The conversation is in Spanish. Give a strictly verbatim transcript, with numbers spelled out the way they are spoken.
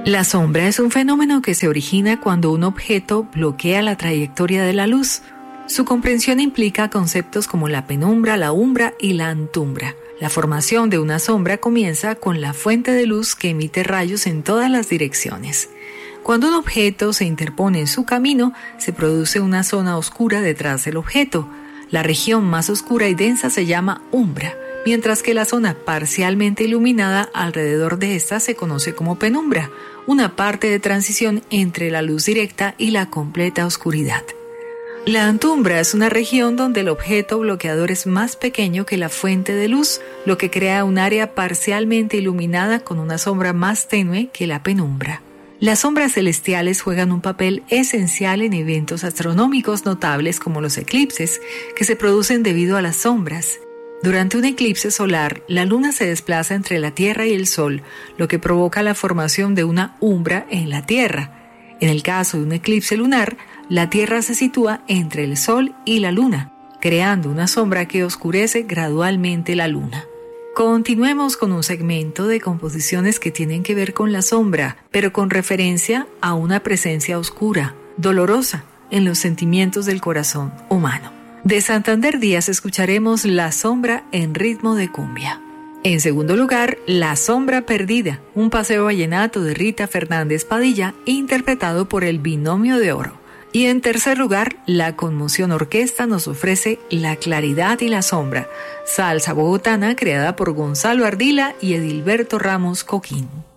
La sombra es un fenómeno que se origina cuando un objeto bloquea la trayectoria de la luz. Su comprensión implica conceptos como la penumbra, la umbra y la antumbra. La formación de una sombra comienza con la fuente de luz que emite rayos en todas las direcciones. Cuando un objeto se interpone en su camino, se produce una zona oscura detrás del objeto. La región más oscura y densa se llama umbra, mientras que la zona parcialmente iluminada alrededor de esta se conoce como penumbra, una parte de transición entre la luz directa y la completa oscuridad. La antumbra es una región donde el objeto bloqueador es más pequeño que la fuente de luz, lo que crea un área parcialmente iluminada con una sombra más tenue que la penumbra. Las sombras celestiales juegan un papel esencial en eventos astronómicos notables como los eclipses, que se producen debido a las sombras. Durante un eclipse solar, la luna se desplaza entre la Tierra y el Sol, lo que provoca la formación de una umbra en la Tierra. En el caso de un eclipse lunar, la Tierra se sitúa entre el Sol y la Luna, creando una sombra que oscurece gradualmente la Luna. Continuemos con un segmento de composiciones que tienen que ver con la sombra, pero con referencia a una presencia oscura, dolorosa, en los sentimientos del corazón humano. De Santander Díaz escucharemos La sombra en ritmo de cumbia. En segundo lugar, La sombra perdida, un paseo vallenato de Rita Fernández Padilla, interpretado por el Binomio de Oro. Y en tercer lugar, La Conmoción Orquesta nos ofrece La claridad y la sombra, salsa bogotana creada por Gonzalo Ardila y Edilberto Ramos Coquín.